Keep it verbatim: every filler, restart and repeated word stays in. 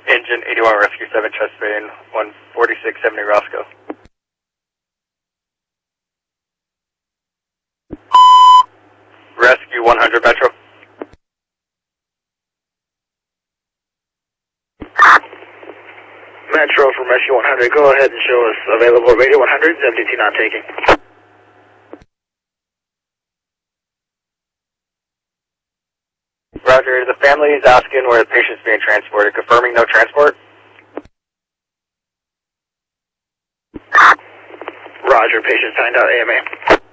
Engine eighty-one Rescue seven, chest vein one forty-six seventy Roscoe. Rescue one hundred Metro. Metro from Rescue one hundred, go ahead and show us available radio one hundred, M D T not taking. Roger, the family is asking where the patient's being transported, confirming no transport. Roger, patient signed out A M A.